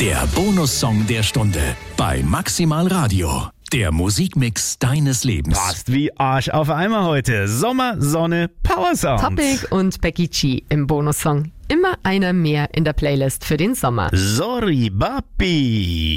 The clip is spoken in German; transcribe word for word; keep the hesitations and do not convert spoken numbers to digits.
Der Bonussong der Stunde bei Maximal Radio. Der Musikmix deines Lebens. Passt wie Arsch auf Eimer heute. Sommer, Sonne, Powersound. Topic und Becky G im Bonussong. Immer einer mehr in der Playlist für den Sommer. Sorry, Papi.